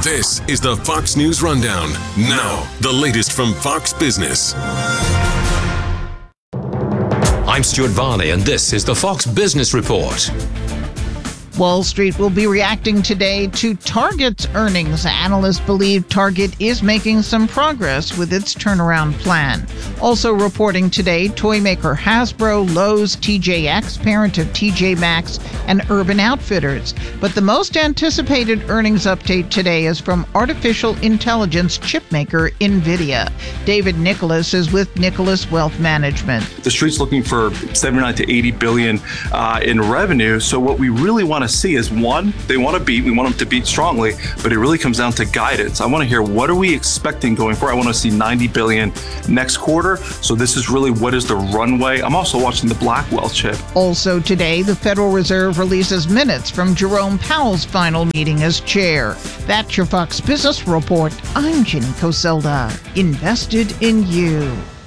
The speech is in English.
This is the Fox News Rundown. Now, the latest from Fox Business. I'm Stuart Varney, and this is the Fox Business Report. Wall Street will be reacting today to Target's earnings. Analysts believe Target is making some progress with its turnaround plan. Also reporting today, toy maker Hasbro, Lowe's, TJX, parent of TJ Maxx, and Urban Outfitters. But the most anticipated earnings update today is from artificial intelligence chip maker NVIDIA. David Nicholas is with Nicholas Wealth Management. The street's looking for 79 to 80 billion in revenue. So what we really want to see is, one, they want to beat. We want them to beat strongly, but it really comes down to guidance. I want to hear, what are we expecting going forward? I want to see 90 billion next quarter. So this is really, what is the runway? I'm also watching the Blackwell chip. Also today, the Federal Reserve releases minutes from Jerome Powell's final meeting as chair. That's your Fox Business Report. I'm Jenny Coselda. Invested in you.